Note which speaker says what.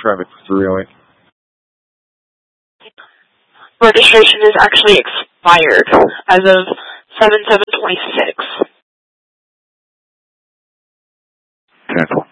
Speaker 1: Travis 308.
Speaker 2: Registration is actually expired as of 7/7/26.
Speaker 1: Cancel.